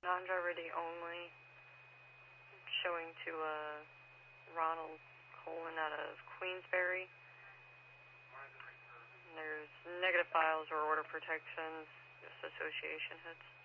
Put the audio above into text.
Non-driver D only. Showing to Ronald Colin out of Queensberry. And there's negative files or order protections, just association hits.